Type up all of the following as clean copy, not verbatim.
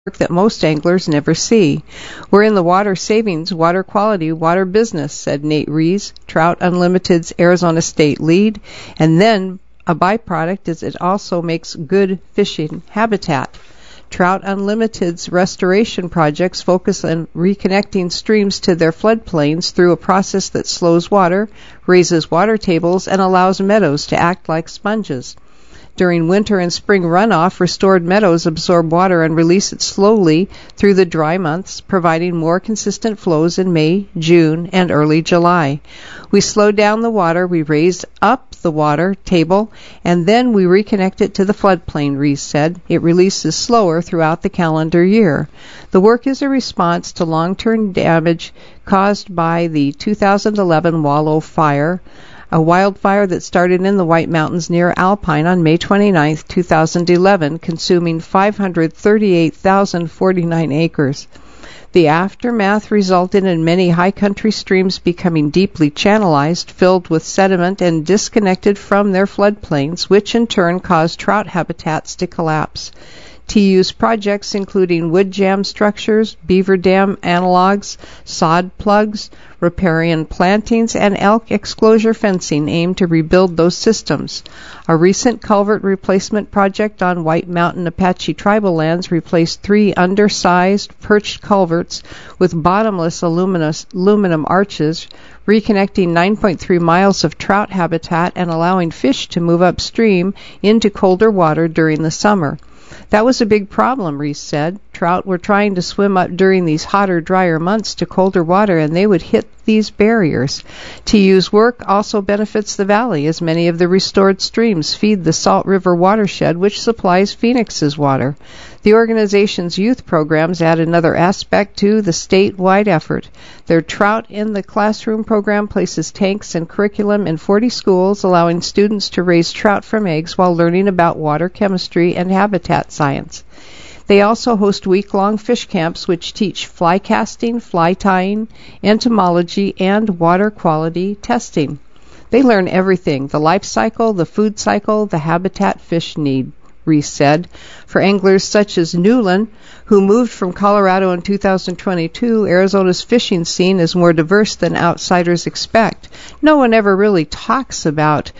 that most anglers never see. We're in the water savings, water quality, water business, said Nate Rees, Trout Unlimited's Arizona State lead. And then a byproduct is it also makes good fishing habitat. Trout Unlimited's restoration projects focus on reconnecting streams to their floodplains through a process that slows water, raises water tables, and allows meadows to act like sponges. During winter and spring runoff, restored meadows absorb water and release it slowly through the dry months, providing more consistent flows in May, June, and early July. We slow down the water, we raise up the water table, and then we reconnect it to the floodplain, Rees said. It releases slower throughout the calendar year. The work is a response to long-term damage caused by the 2011 Wallow Fire, a wildfire that started in the White Mountains near Alpine on May 29, 2011, consuming 538,049 acres. The aftermath resulted in many high country streams becoming deeply channelized, filled with sediment, and disconnected from their floodplains, which in turn caused trout habitats to collapse. TU's projects, including wood jam structures, beaver dam analogs, sod plugs, riparian plantings, and elk exclosure fencing, aim to rebuild those systems. A recent culvert replacement project on White Mountain Apache tribal lands replaced 3 undersized perched culverts with bottomless aluminum arches, reconnecting 9.3 miles of trout habitat and allowing fish to move upstream into colder water during the summer. That was a big problem, Rees said. Trout were trying to swim up during these hotter, drier months to colder water, and they would hit these barriers. TU's work also benefits the valley, as many of the restored streams feed the Salt River watershed, which supplies Phoenix's water. The organization's youth programs add another aspect to the statewide effort. Their Trout in the Classroom program places tanks and curriculum in 40 schools, allowing students to raise trout from eggs while learning about water chemistry and habitat science. They also host week-long fish camps which teach fly casting, fly tying, entomology, and water quality testing. They learn everything, the life cycle, the food cycle, the habitat fish need, Rees said. For anglers such as Newland, who moved from Colorado in 2022, Arizona's fishing scene is more diverse than outsiders expect. No one ever really talks about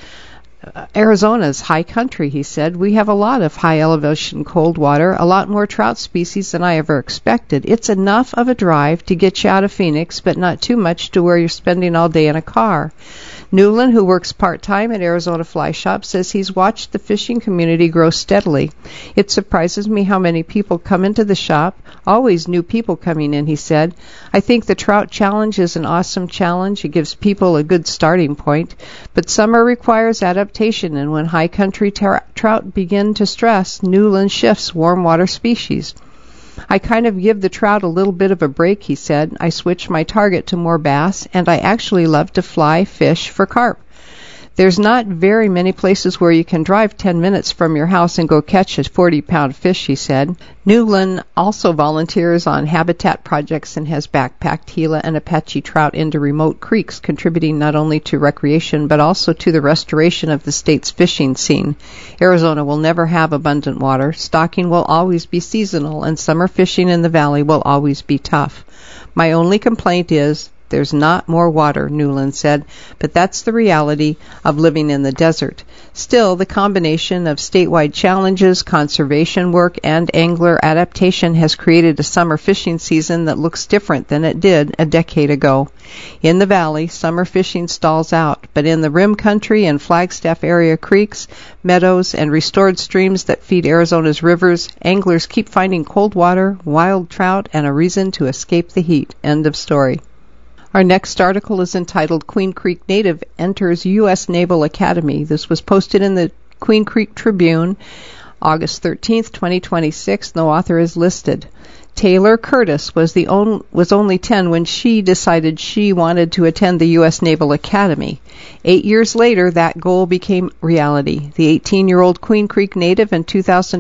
Arizona's high country, he said. We have a lot of high elevation cold water, a lot more trout species than I ever expected. It's enough of a drive to get you out of Phoenix, but not too much to where you're spending all day in a car. Newland, who works part-time at Arizona Fly Shop, says he's watched the fishing community grow steadily. It surprises me how many people come into the shop. Always new people coming in, he said. I think the Trout Challenge is an awesome challenge. It gives people a good starting point. But summer requires adaptation, and when high country trout begin to stress, Newland shifts warm water species. I kind of give the trout a little bit of a break, he said. I switch my target to more bass, and I actually love to fly fish for carp. There's not very many places where you can drive 10 minutes from your house and go catch a 40-pound fish, he said. Newland also volunteers on habitat projects and has backpacked Gila and Apache trout into remote creeks, contributing not only to recreation but also to the restoration of the state's fishing scene. Arizona will never have abundant water. Stocking will always be seasonal, and summer fishing in the valley will always be tough. My only complaint is there's not more water, Newland said, but that's the reality of living in the desert. Still, the combination of statewide challenges, conservation work, and angler adaptation has created a summer fishing season that looks different than it did a decade ago. In the valley, summer fishing stalls out, but in the rim country and Flagstaff area creeks, meadows, and restored streams that feed Arizona's rivers, anglers keep finding cold water, wild trout, and a reason to escape the heat. End of story. Our next article is entitled Queen Creek Native Enters U.S. Naval Academy. This was posted in the Queen Creek Tribune, August 13th, 2026. No author is listed. Taylor Curtis was only 10 when she decided she wanted to attend the U.S. Naval Academy. 8 years later, that goal became reality. The 18-year-old Queen Creek native and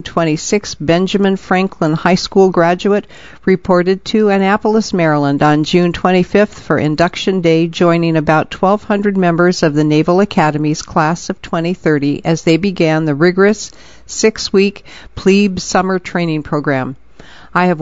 2026 Benjamin Franklin High School graduate reported to Annapolis, Maryland on June 25th for induction day, joining about 1,200 members of the Naval Academy's class of 2030 as they began the rigorous 6-week plebe summer training program. I have